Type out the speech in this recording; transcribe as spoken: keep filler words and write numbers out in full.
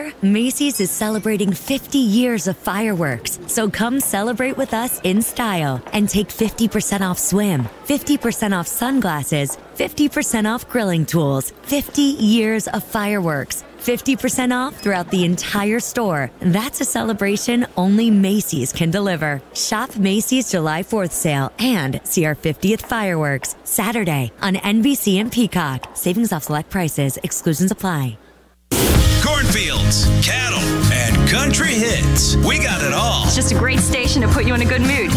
year, Macy's is celebrating fifty years of fireworks. So come celebrate with us in style and take fifty percent off swim, fifty percent off sunglasses, fifty percent off grilling tools, fifty years of fireworks, fifty percent off throughout the entire store. That's a celebration only Macy's can deliver. Shop Macy's July fourth sale and see our fiftieth fireworks Saturday on N B C and Peacock. Savings off select prices. Exclusions apply. Cornfields, cattle, and country hits. We got it all. It's just a great station to put you in a good mood.